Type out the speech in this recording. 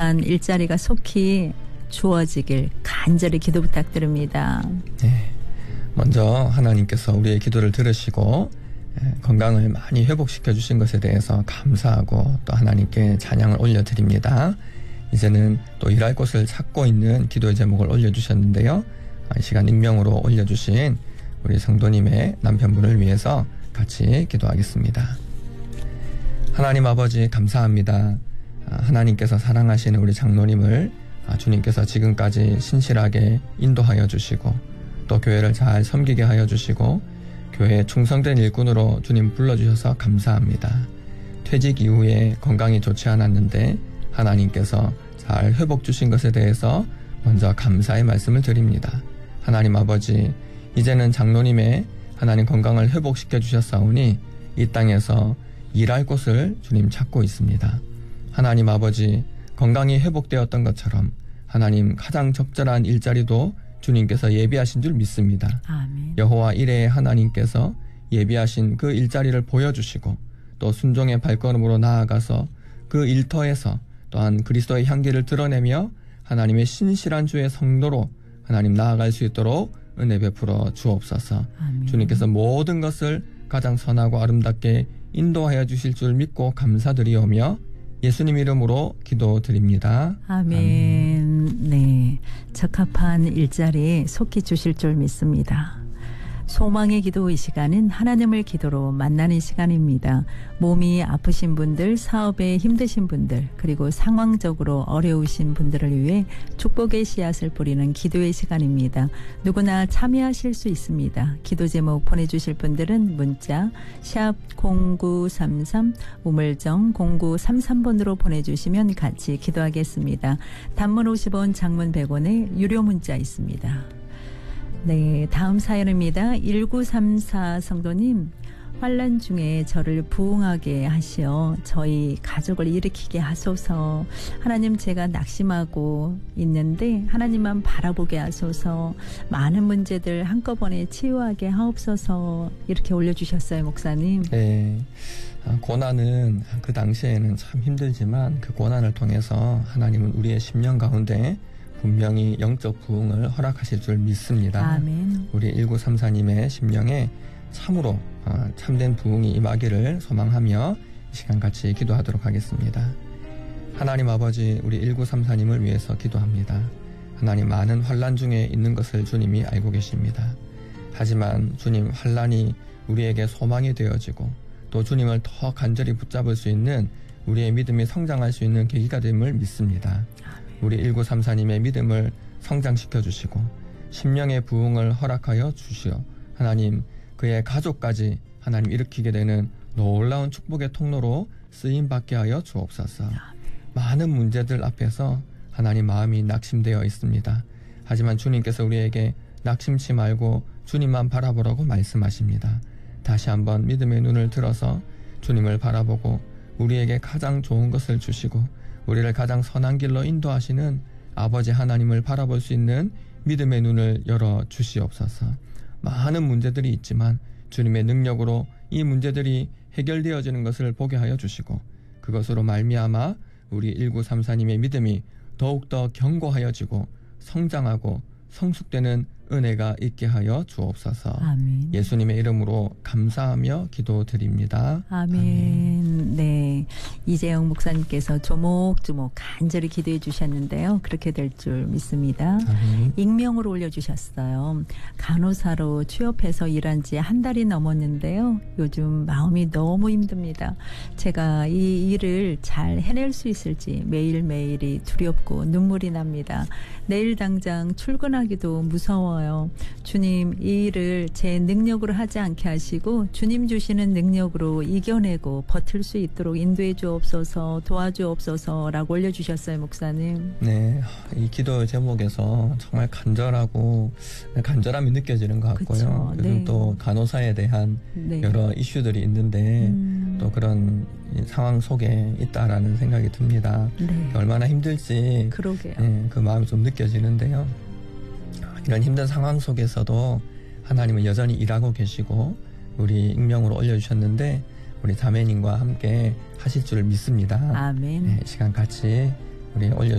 적합한 일자리가 속히 주어지길 간절히 기도 부탁드립니다. 네. 먼저 하나님께서 우리의 기도를 들으시고 건강을 많이 회복시켜 주신 것에 대해서 감사하고 또 하나님께 찬양을 올려드립니다. 이제는 또 일할 곳을 찾고 있는 기도의 제목을 올려주셨는데요. 이 시간 익명으로 올려주신 우리 성도님의 남편분을 위해서 같이 기도하겠습니다. 하나님 아버지 감사합니다. 하나님께서 사랑하시는 우리 장로님을 주님께서 지금까지 신실하게 인도하여 주시고 또 교회를 잘 섬기게 하여 주시고 교회에 충성된 일꾼으로 주님 불러주셔서 감사합니다. 퇴직 이후에 건강이 좋지 않았는데 하나님께서 잘 회복 주신 것에 대해서 먼저 감사의 말씀을 드립니다. 하나님 아버지, 이제는 장로님의 하나님 건강을 회복시켜 주셨사오니 이 땅에서 일할 곳을 주님 찾고 있습니다. 하나님 아버지, 건강이 회복되었던 것처럼 하나님 가장 적절한 일자리도 주님께서 예비하신 줄 믿습니다. 아멘. 여호와 이레의 하나님께서 예비하신 그 일자리를 보여주시고 또 순종의 발걸음으로 나아가서 그 일터에서 또한 그리스도의 향기를 드러내며 하나님의 신실한 주의 성도로 하나님 나아갈 수 있도록 은혜 베풀어 주옵소서. 아멘. 주님께서 모든 것을 가장 선하고 아름답게 인도하여 주실 줄 믿고 감사드리오며 예수님 이름으로 기도드립니다. 아멘. 네, 적합한 일자리 속히 주실 줄 믿습니다. 소망의 기도 이 시간은 하나님을 기도로 만나는 시간입니다. 몸이 아프신 분들, 사업에 힘드신 분들, 그리고 상황적으로 어려우신 분들을 위해 축복의 씨앗을 뿌리는 기도의 시간입니다. 누구나 참여하실 수 있습니다. 기도 제목 보내주실 분들은 문자 샵 0933 우물정 0933번으로 보내주시면 같이 기도하겠습니다. 단문 50원, 장문 100원의 유료 문자 있습니다. 네, 다음 사연입니다. 1934 성도님, 환난 중에 저를 부흥하게 하시어 저희 가족을 일으키게 하소서. 하나님, 제가 낙심하고 있는데 하나님만 바라보게 하소서. 많은 문제들 한꺼번에 치유하게 하옵소서. 이렇게 올려주셨어요, 목사님. 네, 고난은 그 당시에는 참 힘들지만 그 고난을 통해서 하나님은 우리의 심령 가운데 분명히 영적 부흥을 허락하실 줄 믿습니다. 아멘. 우리 1934님의 심령에 참으로 참된 부흥이 임하기를 소망하며 이 시간 같이 기도하도록 하겠습니다. 하나님 아버지, 우리 1934님을 위해서 기도합니다. 하나님, 많은 환난 중에 있는 것을 주님이 알고 계십니다. 하지만 주님, 환난이 우리에게 소망이 되어지고 또 주님을 더 간절히 붙잡을 수 있는 우리의 믿음이 성장할 수 있는 계기가 됨을 믿습니다. 우리 1934님의 믿음을 성장시켜 주시고 심령의 부흥을 허락하여 주시어 하나님, 그의 가족까지 하나님 일으키게 되는 놀라운 축복의 통로로 쓰임받게 하여 주옵소서. 많은 문제들 앞에서 하나님 마음이 낙심되어 있습니다. 하지만 주님께서 우리에게 낙심치 말고 주님만 바라보라고 말씀하십니다. 다시 한번 믿음의 눈을 들어서 주님을 바라보고 우리에게 가장 좋은 것을 주시고 우리를 가장 선한 길로 인도하시는 아버지 하나님을 바라볼 수 있는 믿음의 눈을 열어 주시옵소서. 많은 문제들이 있지만 주님의 능력으로 이 문제들이 해결되어지는 것을 보게 하여 주시고 그것으로 말미암아 우리 1934님의 믿음이 더욱더 견고하여지고 성장하고 성숙되는 은혜가 있게 하여 주옵소서. 아멘. 예수님의 이름으로 감사하며 기도드립니다. 아멘. 네, 이재영 목사님께서 조목조목 간절히 기도해 주셨는데요. 그렇게 될 줄 믿습니다. 아멘. 익명으로 올려주셨어요. 간호사로 취업해서 일한 지 한 달이 넘었는데요. 요즘 마음이 너무 힘듭니다. 제가 이 일을 잘 해낼 수 있을지 매일매일이 두렵고 눈물이 납니다. 내일 당장 출근하기도 무서워요. 주님, 이 일을 제 능력으로 하지 않게 하시고 주님 주시는 능력으로 이겨내고 버틸 수 있도록 인도해 주옵소서, 도와주옵소서라고 올려주셨어요, 목사님. 네, 이 기도 제목에서 정말 간절함이 느껴지는 것 같고요. 요즘 네. 또 간호사에 대한 네. 여러 이슈들이 있는데 또 그런 상황 속에 있다라는 생각이 듭니다. 네. 얼마나 힘들지 그러게요. 그 마음이 좀 느껴지는데요. 이런 힘든 상황 속에서도 하나님은 여전히 일하고 계시고 우리 익명으로 올려주셨는데 우리 자매님과 함께 하실 줄 믿습니다. 아멘. 네, 시간 같이 우리